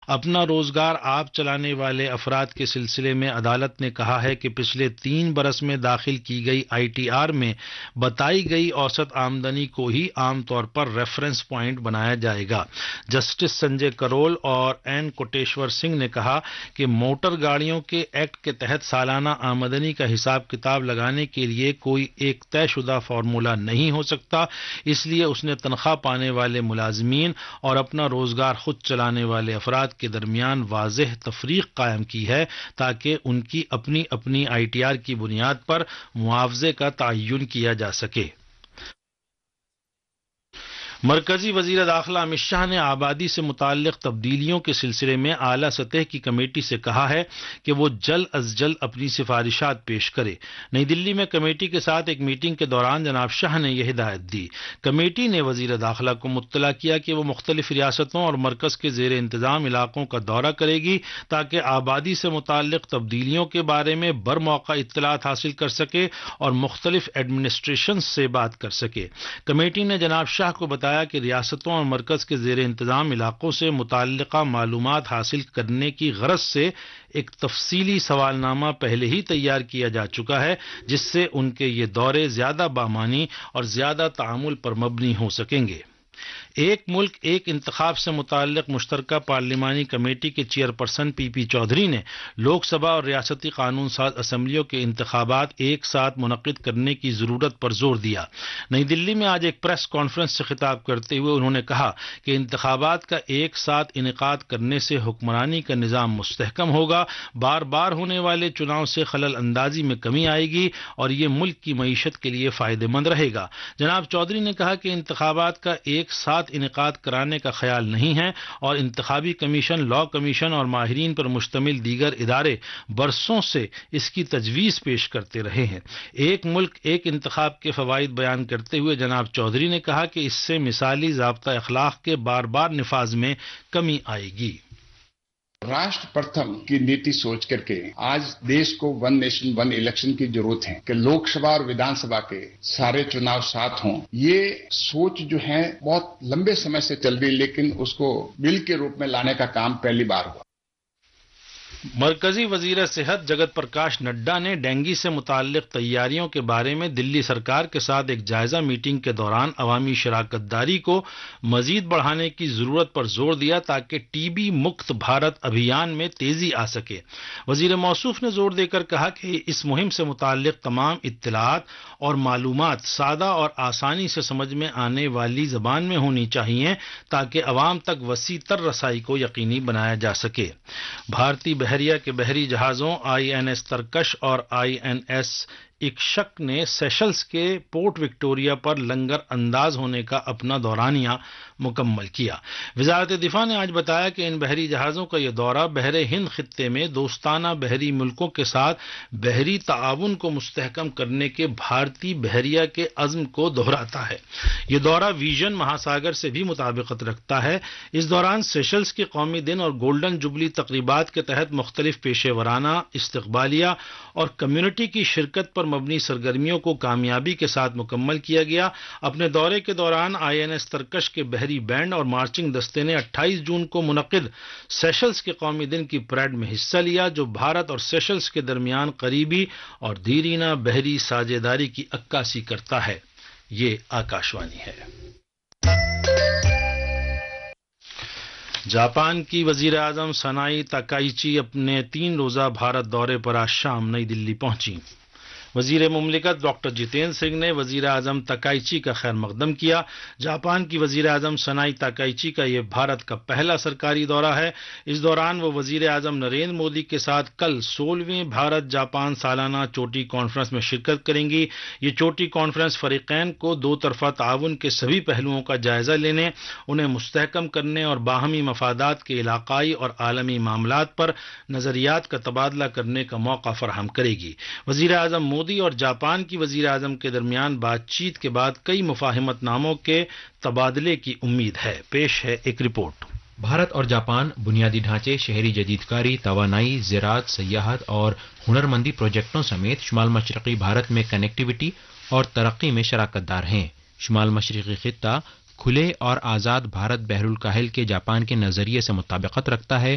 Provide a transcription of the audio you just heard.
اپنا روزگار آپ چلانے والے افراد کے سلسلے میں عدالت نے کہا ہے کہ پچھلے 3 برس میں داخل کی گئی ITR میں بتائی گئی اوسط آمدنی کو ہی عام طور پر ریفرنس پوائنٹ بنایا جائے گا۔ جسٹس سنجے کرول اور این کوٹیشور سنگھ نے کہا کہ موٹر گاڑیوں کے ایکٹ کے تحت سالانہ آمدنی کا حساب کتاب لگانے کے لیے کوئی ایک طے شدہ فارمولا نہیں ہو سکتا، اس لیے اس نے تنخواہ پانے والے ملازمین اور اپنا روزگار خود چلانے والے افراد کے درمیان واضح تفریق قائم کی ہے تاکہ ان کی اپنی اپنی ITR کی بنیاد پر معاوضے کا تعین کیا جا سکے۔ مرکزی وزیر داخلہ امت شاہ نے آبادی سے متعلق تبدیلیوں کے سلسلے میں اعلیٰ سطح کی کمیٹی سے کہا ہے کہ وہ جلد از جلد اپنی سفارشات پیش کرے۔ نئی دلی میں کمیٹی کے ساتھ ایک میٹنگ کے دوران جناب شاہ نے یہ ہدایت دی۔ کمیٹی نے وزیر داخلہ کو مطلع کیا کہ وہ مختلف ریاستوں اور مرکز کے زیر انتظام علاقوں کا دورہ کرے گی تاکہ آبادی سے متعلق تبدیلیوں کے بارے میں برموقع اطلاعات حاصل کر سکے اور مختلف ایڈمنسٹریشن سے بات کر سکے۔ کمیٹی نے جناب شاہ کو بتایا کہ ریاستوں اور مرکز کے زیر انتظام علاقوں سے متعلقہ معلومات حاصل کرنے کی غرض سے ایک تفصیلی سوال نامہ پہلے ہی تیار کیا جا چکا ہے، جس سے ان کے یہ دورے زیادہ بامعنی اور زیادہ تعامل پر مبنی ہو سکیں گے۔ ایک ملک ایک انتخاب سے متعلق مشترکہ پارلیمانی کمیٹی کے چیئرپرسن PP چودھری نے لوک سبھا اور ریاستی قانون ساز اسمبلیوں کے انتخابات ایک ساتھ منعقد کرنے کی ضرورت پر زور دیا۔ نئی دلی میں آج ایک پریس کانفرنس سے خطاب کرتے ہوئے انہوں نے کہا کہ انتخابات کا ایک ساتھ انعقاد کرنے سے حکمرانی کا نظام مستحکم ہوگا، بار بار ہونے والے چناؤ سے خلل اندازی میں کمی آئے گی اور یہ ملک کی معیشت کے لیے فائدہ مند رہے گا۔ جناب چودھری نے کہا کہ انتخابات کا ایک ساتھ انعقاد کرانے کا خیال نہیں ہے اور انتخابی کمیشن، لاء کمیشن اور ماہرین پر مشتمل دیگر ادارے برسوں سے اس کی تجویز پیش کرتے رہے ہیں۔ ایک ملک ایک انتخاب کے فوائد بیان کرتے ہوئے جناب چودھری نے کہا کہ اس سے مثالی ضابطہ اخلاق کے بار بار نفاذ میں کمی آئے گی۔ راشٹر پرتھم کی نیتی سوچ کر کے آج دیش کو ون نیشن ون الیکشن کی ضرورت ہے کہ لوک سبھا اور ودھان سبھا کے سارے چناؤ ساتھ ہوں۔ یہ سوچ جو ہے بہت لمبے سمے سے چل رہی، لیکن اس کو بل کے روپ میں لانے کا کام پہلی بار ہوا۔ مرکزی وزیر صحت جگت پرکاش نڈا نے ڈینگی سے متعلق تیاریوں کے بارے میں دلی سرکار کے ساتھ ایک جائزہ میٹنگ کے دوران عوامی شراکت داری کو مزید بڑھانے کی ضرورت پر زور دیا تاکہ TB مکت بھارت ابھیان میں تیزی آ سکے۔ وزیر موصوف نے زور دے کر کہا کہ اس مہم سے متعلق تمام اطلاعات اور معلومات سادہ اور آسانی سے سمجھ میں آنے والی زبان میں ہونی چاہیے تاکہ عوام تک وسیع تر رسائی کو یقینی بنایا جا سکے۔ بھارتی بحریہ کے بحری جہازوں INS ترکش اور INS اکشک نے سیشلز کے پورٹ وکٹوریہ پر لنگر انداز ہونے کا اپنا دورانیہ مکمل کیا۔ وزارت دفاع نے آج بتایا کہ ان بحری جہازوں کا یہ دورہ بحر ہند خطے میں دوستانہ بحری ملکوں کے ساتھ بحری تعاون کو مستحکم کرنے کے بھارتی بحریہ کے عزم کو دہراتا ہے۔ یہ دورہ ویژن مہاساگر سے بھی مطابقت رکھتا ہے۔ اس دوران سیشلز کے قومی دن اور گولڈن جوبلی تقریبات کے تحت مختلف پیشے ورانہ، استقبالیہ اور کمیونٹی کی شرکت پر مبنی سرگرمیوں کو کامیابی کے ساتھ مکمل کیا گیا۔ اپنے دورے کے دوران INS ترکش کے بحری بینڈ اور مارچنگ دستے نے 28 جون کو منعقد سیشلز کے قومی دن کی پریڈ میں حصہ لیا، جو بھارت اور سیشلز کے درمیان قریبی اور دیرینہ بحری ساجھیداری کی عکاسی کرتا ہے۔ یہ آکاشوانی ہے۔ جاپان کی وزیر اعظم سنائی تاکائچی اپنے 3 روزہ بھارت دورے پر آج شام نئی دلی پہنچی۔ وزیر مملکت ڈاکٹر جتیندر سنگھ نے وزیر اعظم تاکائچی کا خیر مقدم کیا۔ جاپان کی وزیر اعظم سنائی تاکائچی کا یہ بھارت کا پہلا سرکاری دورہ ہے۔ اس دوران وہ وزیر اعظم نریندر مودی کے ساتھ کل 16ویں بھارت جاپان سالانہ چوٹی کانفرنس میں شرکت کریں گی۔ یہ چوٹی کانفرنس فریقین کو 2 طرفہ تعاون کے سبھی پہلوؤں کا جائزہ لینے، انہیں مستحکم کرنے اور باہمی مفادات کے علاقائی اور عالمی معاملات پر نظریات کا تبادلہ کرنے کا موقع فراہم کرے گی۔ وزیر اعظم مودی اور جاپان کی وزیر اعظم کے درمیان بات چیت کے بعد کئی مفاہمت ناموں کے تبادلے کی امید ہے۔ پیش ہے ایک رپورٹ۔ بھارت اور جاپان بنیادی ڈھانچے، شہری جدیدکاری، توانائی، زراعت، سیاحت اور ہنرمندی پروجیکٹوں سمیت شمال مشرقی بھارت میں کنیکٹیوٹی اور ترقی میں شراکت دار ہیں۔ شمال مشرقی خطہ کھلے اور آزاد بھارت بحر الکاہل کے جاپان کے نظریے سے مطابقت رکھتا ہے